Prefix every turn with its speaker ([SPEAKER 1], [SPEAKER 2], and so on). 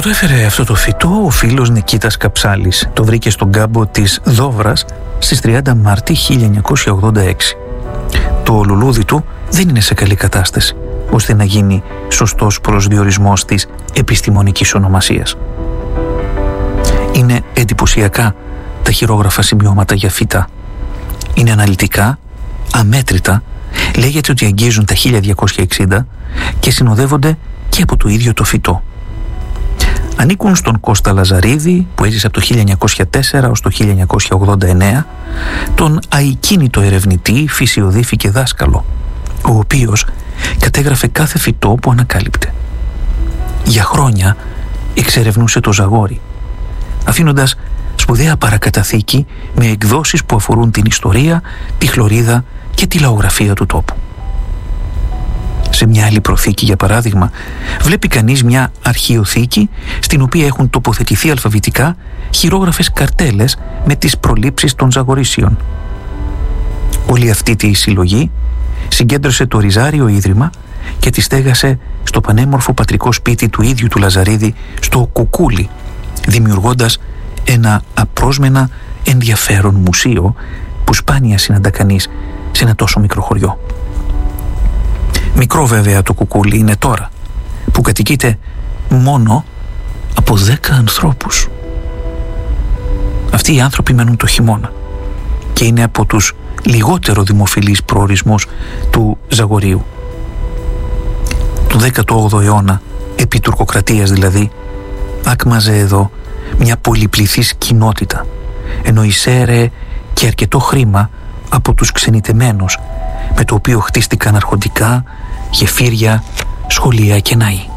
[SPEAKER 1] το έφερε αυτό το φυτό ο φίλος Νικήτας Καψάλης. Το βρήκε στον κάμπο της Δόβρας στις 30 Μάρτη 1986. Το λουλούδι του δεν είναι σε καλή κατάσταση, ώστε να γίνει σωστός προσδιορισμός της επιστημονικής ονομασίας. Είναι εντυπωσιακά τα χειρόγραφα σημειώματα για φύτα. Είναι αναλυτικά, αμέτρητα, λέγεται ότι αγγίζουν τα 1260 και συνοδεύονται και από το ίδιο το φυτό. Ανήκουν στον Κώστα Λαζαρίδη, που έζησε από το 1904 ως το 1989, τον αικίνητο ερευνητή, φυσιοδίφη και δάσκαλο, ο οποίος κατέγραφε κάθε φυτό που ανακάλυπτε. Για χρόνια εξερευνούσε το Ζαγόρι, αφήνοντας σπουδαία παρακαταθήκη με εκδόσεις που αφορούν την ιστορία, τη χλωρίδα και τη λαογραφία του τόπου. Σε μια άλλη προθήκη, για παράδειγμα, βλέπει κανείς μια αρχαιοθήκη στην οποία έχουν τοποθετηθεί αλφαβητικά χειρόγραφες καρτέλες με τις προλήψεις των Ζαγορίσιων. Όλη αυτή τη συλλογή συγκέντρωσε το Ριζάριο Ίδρυμα και τη στέγασε στο πανέμορφο πατρικό σπίτι του ίδιου του Λαζαρίδη στο Κουκούλι, δημιουργώντας ένα απρόσμενα ενδιαφέρον μουσείο που σπάνια συναντά κανείς σε ένα τόσο μικρό χωριό. Μικρό βέβαια το Κουκούλι είναι τώρα, που κατοικείται μόνο από 10 ανθρώπους. Αυτοί οι άνθρωποι μένουν το χειμώνα και είναι από τους λιγότερο δημοφιλείς προορισμούς του Ζαγορίου. Του 18ου αιώνα, επί τουρκοκρατίας δηλαδή, άκμαζε εδώ μια πολυπληθής κοινότητα, ενώ εισέρε και αρκετό χρήμα από τους ξενιτεμένους, με το οποίο χτίστηκαν αρχοντικά, γεφύρια, σχολεία και ναοί.